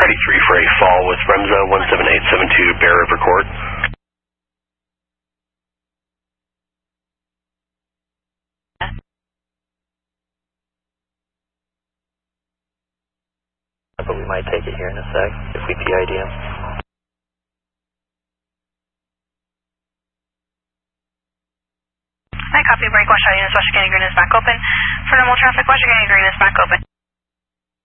33 for a fall with Remza 17872 Bear River Court. But we might take it here in a sec if we PID him. Hi, copy, break, Washington Units, Washington Green is back open. For normal traffic, Washington Green is back open.